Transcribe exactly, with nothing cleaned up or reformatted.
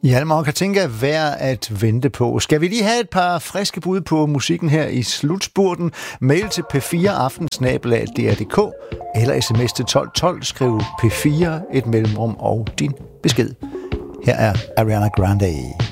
Hjalmar og Katinka er værd at vente på. Skal vi lige have et par friske bud på musikken her i slutspurten? Mail til p fire aften snabel-a d r punktum d k eller sms til tolv tolv, skriv P fire, et mellemrum og din besked. Her er Ariana Grande.